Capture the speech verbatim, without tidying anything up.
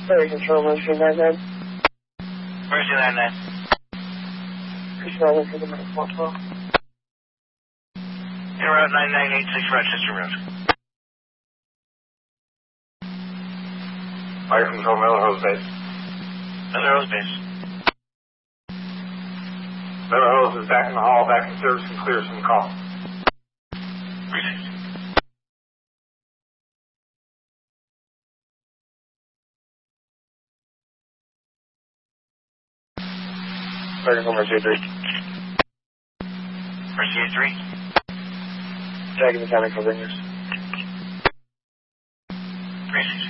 Area Control, Mercy nine nine. Mercy nine nine. Mercy nine nine, for the minute four twelve. In route nine nine eight six, Rochester Road. Fire Control, Miller Hose Base. Miller Hose Base. Miller Hose is back in the hall, back in service and clears from the call. Received. Fire Control, Mercy eight three. Mercy eight three. Tagging mechanical ringers. Received.